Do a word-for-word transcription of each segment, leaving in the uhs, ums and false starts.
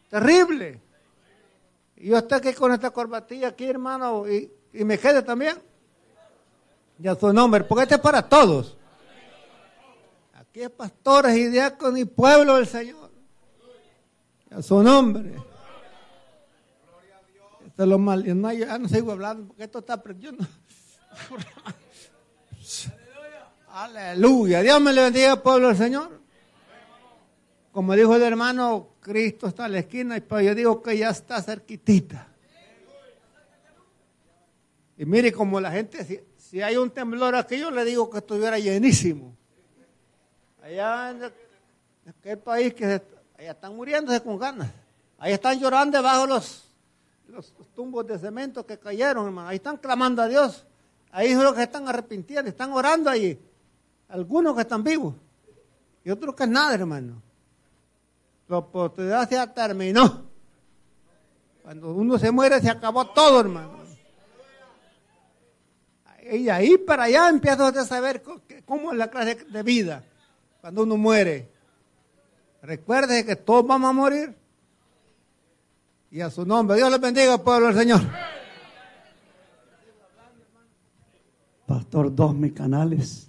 Terrible. Y yo estoy aquí con esta corbatilla aquí, hermano, y, y me quede también. Y a su nombre, porque este es para todos. Aquí es pastores y diáconos y pueblo del Señor. Y a su nombre. Esto es lo mal. No, yo no sigo hablando porque esto está prendiendo. Aleluya. Dios me le bendiga, pueblo del Señor. Como dijo el hermano, Cristo está en la esquina, pero yo digo que ya está cerquitita. Y mire, como la gente, si, si hay un temblor aquí, yo le digo que estuviera llenísimo. Allá en aquel país que se, allá están muriéndose con ganas. Ahí están llorando debajo los, los tumbos de cemento que cayeron, hermano. Ahí están clamando a Dios. Ahí es lo que están arrepintiendo, están orando allí. Algunos que están vivos y otros que nada, hermano. La oportunidad se terminó. Cuando uno se muere se acabó todo, hermano. Y ahí para allá empieza a saber cómo es la clase de vida cuando uno muere. Recuerde que todos vamos a morir. Y a su nombre, Dios les bendiga, pueblo del Señor. Pastor, dos mis canales.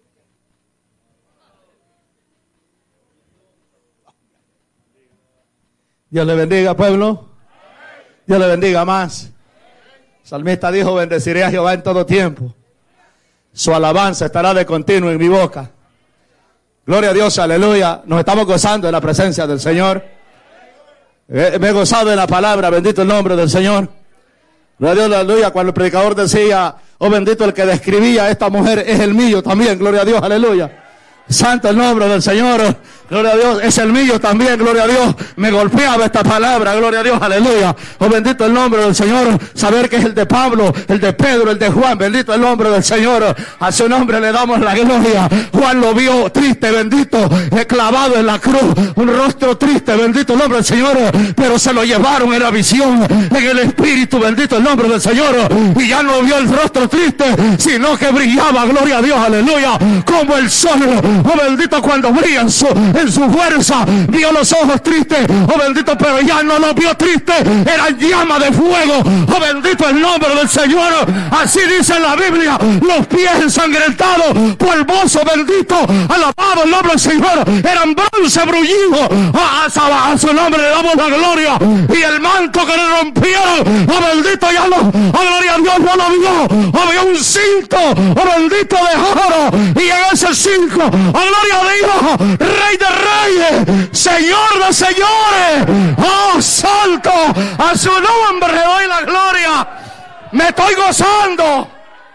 Dios le bendiga, pueblo. Dios le bendiga más. El salmista dijo, bendeciré a Jehová en todo tiempo. Su alabanza estará de continuo en mi boca. Gloria a Dios, aleluya. Nos estamos gozando de la presencia del Señor. Eh, me he gozado de la palabra, bendito el nombre del Señor. Gloria a Dios, aleluya. Cuando el predicador decía, oh bendito el que describía a esta mujer, es el mío también, gloria a Dios, aleluya. Santo el nombre del Señor, gloria a Dios, es el mío también, gloria a Dios. Me golpeaba esta palabra, gloria a Dios, aleluya. Oh bendito el nombre del Señor, saber que es el de Pablo, el de Pedro, el de Juan, bendito el nombre del Señor. A su nombre le damos la gloria. Juan lo vio triste, bendito, clavado en la cruz, un rostro triste, bendito el nombre del Señor, pero se lo llevaron en la visión, en el espíritu, bendito el nombre del Señor, y ya no vio el rostro triste, sino que brillaba, gloria a Dios, aleluya, como el sol. Oh bendito, cuando brilla en su, en su fuerza, vio los ojos tristes, oh bendito, pero ya no los vio tristes, eran llama de fuego, oh bendito el nombre del Señor. Así dice la Biblia, los pies ensangrentados, polvoso, bendito, alabado el nombre del Señor, eran bronce brullido, a, a, a su nombre le damos la gloria, y el manto que le rompieron, oh bendito, ya no, oh gloria a Dios, no lo vio, oh vio un cinto, oh bendito, de oro, y en ese cinto, oh gloria a Dios, Rey de Reyes, Señor de Señores, oh santo, a su nombre le doy la gloria. Me estoy gozando.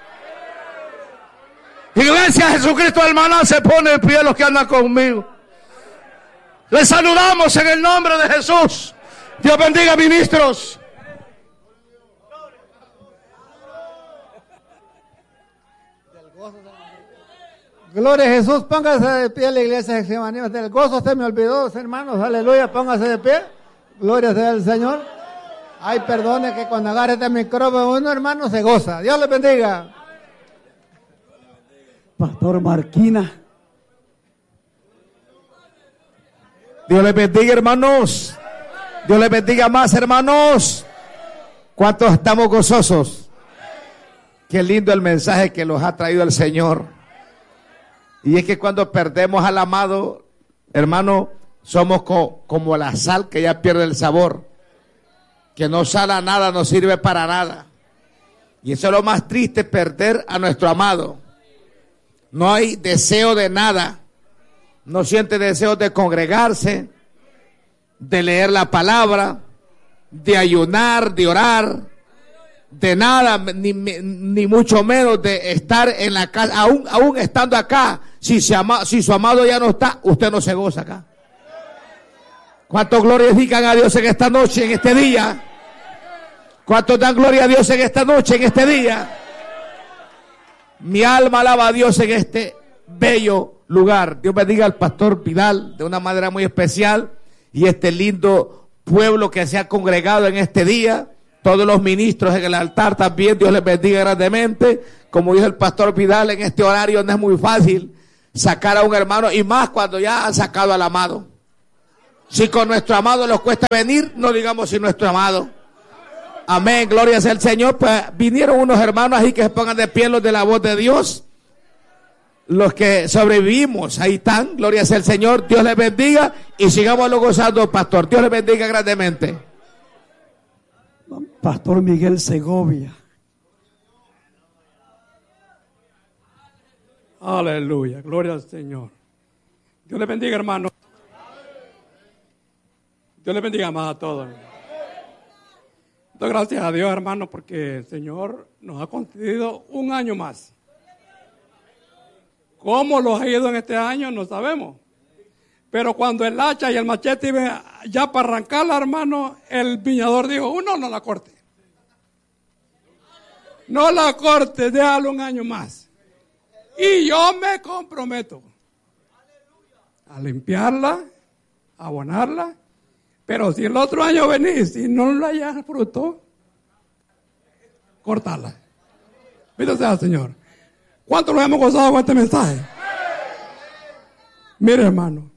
Iglesia Jesucristo hermana, se pone de pie los que andan conmigo. Les saludamos en el nombre de Jesús. Dios bendiga, ministros. Gloria a Jesús, póngase de pie la iglesia de Getsemaní. Del gozo se me olvidó, hermanos, aleluya, póngase de pie. Gloria sea al Señor. Ay, perdone que cuando agarre este micrófono uno, hermano, se goza. Dios les bendiga. Pastor Marquina. Dios les bendiga, hermanos. Dios les bendiga más, hermanos. ¿Cuántos estamos gozosos? Qué lindo el mensaje que nos ha traído el Señor. Y es que cuando perdemos al amado, hermano, somos co- como la sal que ya pierde el sabor, que no sale a nada, no sirve para nada. Y eso es lo más triste, perder a nuestro amado. No hay deseo de nada, no siente deseo de congregarse, de leer la palabra, de ayunar, de orar, de nada, ni, ni mucho menos de estar en la casa, aún, aún estando acá. Si, se ama, si su amado ya no está, usted no se goza acá. ¿Cuántos glorifican a Dios en esta noche, en este día? ¿Cuántos dan gloria a Dios en esta noche, en este día? Mi alma alaba a Dios en este bello lugar. Dios bendiga al pastor Vidal de una manera muy especial y este lindo pueblo que se ha congregado en este día. Todos los ministros en el altar también, Dios les bendiga grandemente. Como dijo el pastor Vidal, en este horario no es muy fácil sacar a un hermano, y más cuando ya han sacado al amado. Si con nuestro amado nos cuesta venir, no digamos sin nuestro amado. Amén, gloria sea al Señor. Pues vinieron unos hermanos ahí que se pongan de pie, los de la voz de Dios. Los que sobrevivimos, ahí están, gloria sea al Señor. Dios les bendiga y sigámoslo gozando, pastor. Dios les bendiga grandemente. Pastor Miguel Segovia. Aleluya, gloria al Señor. Dios les bendiga, hermano. Dios les bendiga más a todos. Doy gracias a Dios, hermano, porque el Señor nos ha concedido un año más. ¿Cómo los ha ido en este año? No sabemos. Pero cuando el hacha y el machete iban ya para arrancarla, hermano, el viñador dijo, uno no la corte. No la corte, déjalo un año más. Y yo me comprometo a limpiarla, a abonarla. Pero si el otro año venís y no le hayas fruto, cortarla. Bendito sea el Señor. ¿Cuántos lo hemos gozado con este mensaje? Mire, hermano,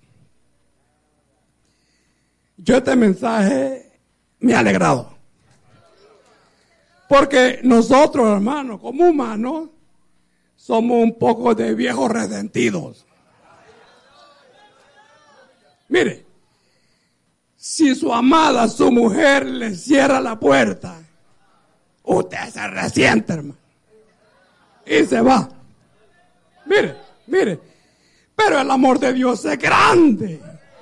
yo este mensaje me ha alegrado. Porque nosotros, hermano, como humanos, somos un poco de viejos resentidos. Mire, si su amada, su mujer, le cierra la puerta, usted se resiente, hermano, y se va. Mire, mire, pero el amor de Dios es grande.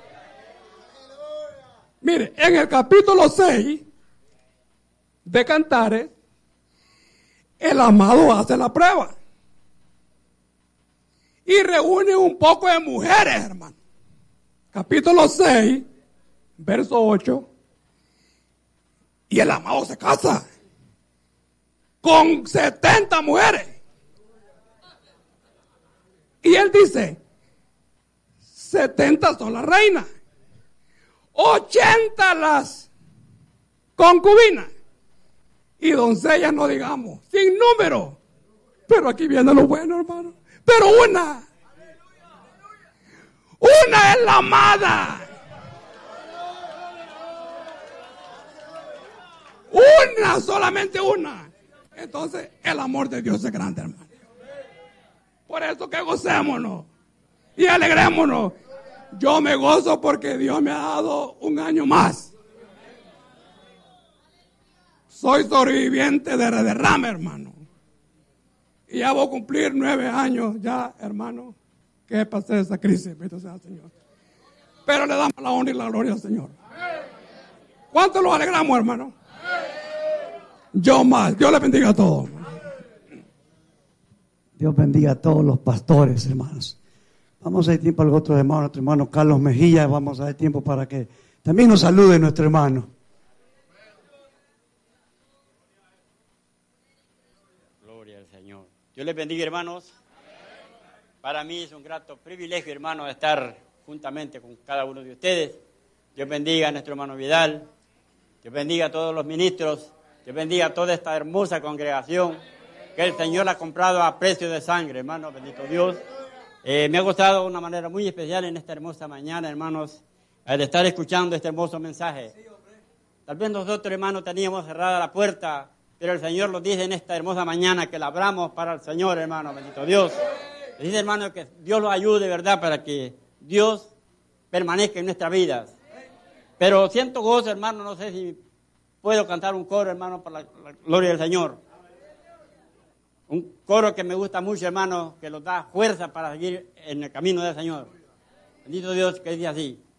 Mire, en el capítulo seis de Cantares, el amado hace la prueba y reúne un poco de mujeres, hermano. Capítulo seis, verso ocho, y el amado se casa con setenta mujeres. Y él dice, setenta son las reinas, ochenta las concubinas, y doncellas no digamos, sin número. Pero aquí viene lo bueno, hermano. Pero una, una es la amada. Una, solamente una. Entonces, el amor de Dios es grande, hermano. Por eso que gocémonos y alegrémonos. Yo me gozo porque Dios me ha dado un año más. Soy sobreviviente de derrame, hermano. Y ya voy a cumplir nueve años ya, hermano, que pasé esa crisis, bendito sea el Señor. Pero le damos la honra y la gloria al Señor. ¿Cuánto lo alegramos, hermano? Yo más. Dios le bendiga a todos. Dios bendiga a todos los pastores, hermanos. Vamos a dar tiempo al otro hermano, nuestro hermano Carlos Mejía. Vamos a dar tiempo para que también nos salude nuestro hermano. Gloria al Señor. Dios les bendiga, hermanos. Para mí es un grato privilegio, hermano, estar juntamente con cada uno de ustedes. Dios bendiga a nuestro hermano Vidal. Dios bendiga a todos los ministros. Dios bendiga a toda esta hermosa congregación que el Señor ha comprado a precio de sangre, hermano, bendito Dios. Eh, me ha gustado de una manera muy especial en esta hermosa mañana, hermanos, al estar escuchando este hermoso mensaje. Tal vez nosotros, hermanos, teníamos cerrada la puerta, pero el Señor nos dice en esta hermosa mañana que la abramos para el Señor, hermano, bendito Dios. Le dice, hermano, que Dios lo ayude, ¿verdad?, para que Dios permanezca en nuestras vidas. Pero siento gozo, hermano, no sé si puedo cantar un coro, hermano, para la, la gloria del Señor. Un coro que me gusta mucho, hermano, que nos da fuerza para seguir en el camino del Señor. Bendito Dios, que dice así.